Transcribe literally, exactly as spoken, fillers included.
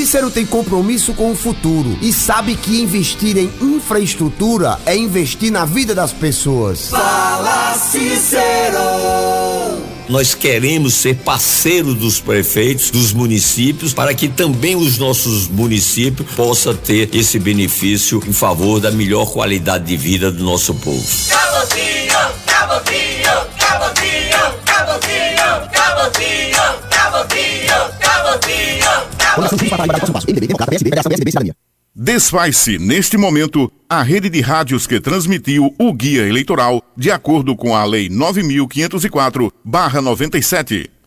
Cícero tem compromisso com o futuro e sabe que investir em infraestrutura é investir na vida das pessoas. Fala, Cícero! Nós queremos ser parceiro dos prefeitos, dos municípios, para que também os nossos municípios possam ter esse benefício em favor da melhor qualidade de vida do nosso povo. Cabozinho, Cabozinho, Cabozinho, Cabozinho, Cabozinho, Cabozinho, Cabozinho. Desfaz-se, neste momento, a rede de rádios que transmitiu o guia eleitoral de acordo com a Lei nove mil quinhentos e quatro barra noventa e sete.